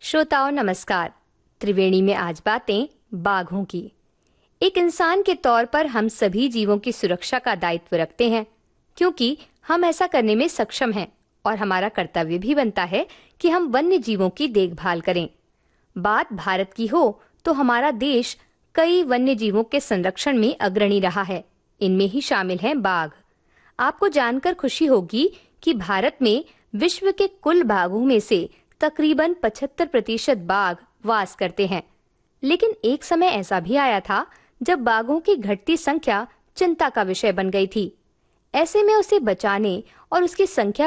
श्रोताओं नमस्कार। त्रिवेणी में आज बातें बाघों की। एक इंसान के तौर पर हम सभी जीवों की सुरक्षा का दायित्व रखते हैं, क्योंकि हम ऐसा करने में सक्षम हैं और हमारा कर्तव्य भी बनता है कि हम वन्य जीवों की देखभाल करें। बात भारत की हो तो हमारा देश कई वन्य जीवों के संरक्षण में अग्रणी रहा है। इनमें ही शामिल हैं बाघ। आपको जानकर खुशी होगी कि भारत में विश्व के कुल बाघों में से तकरीबन 75% बाघ वास करते हैं। लेकिन एक समय ऐसा भी आया था जब बाघों की घटती संख्या चिंता का विषय बन गई थी। ऐसे में उसे बचाने और उसकी संख्या